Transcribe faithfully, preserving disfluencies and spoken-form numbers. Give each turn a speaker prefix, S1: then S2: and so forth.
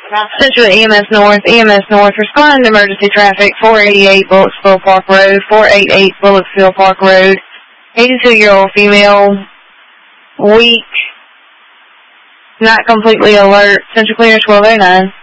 S1: Central E M S North, E M S North, respond to emergency traffic, four eighty-eight Bulletsville Park Road, four eighty-eight Bulletsville Park Road, eighty-two-year-old female, weak, not completely alert, Central Clearance twelve oh nine.